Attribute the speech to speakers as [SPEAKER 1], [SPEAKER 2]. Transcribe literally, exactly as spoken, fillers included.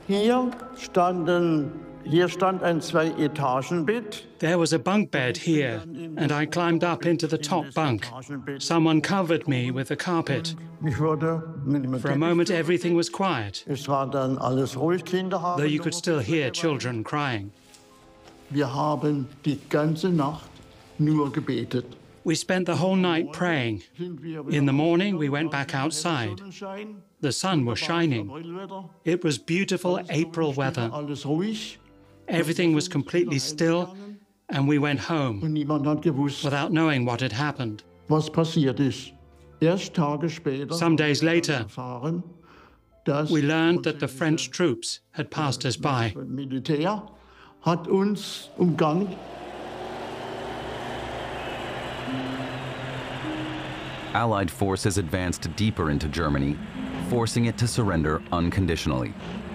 [SPEAKER 1] Hier standen, hier stand ein Zwei-Etagen-Bett.
[SPEAKER 2] There was a bunk bed here, and I climbed up into the top bunk. Someone covered me with a carpet.
[SPEAKER 1] Ich wurde mit dem
[SPEAKER 2] For a moment, everything was quiet,
[SPEAKER 1] Es war dann alles ruhig, Kinder haben.
[SPEAKER 2] though you could still hear children crying.
[SPEAKER 1] Wir haben die ganze Nacht nur gebetet.
[SPEAKER 2] We spent the whole night praying. In the morning, we went back outside. The sun was shining. It was beautiful April weather.
[SPEAKER 1] Alles ruhig
[SPEAKER 2] Everything was completely still, and we went home
[SPEAKER 1] und niemand hat gewusst,
[SPEAKER 2] without knowing what had happened.
[SPEAKER 1] was passiert ist. Erst Tage später
[SPEAKER 2] Some days later,
[SPEAKER 1] erfahren, dass
[SPEAKER 2] we learned that the French troops had passed us by.
[SPEAKER 1] das Militär hat uns umgangen.
[SPEAKER 3] Allied forces advanced deeper into Germany, forcing it to surrender unconditionally.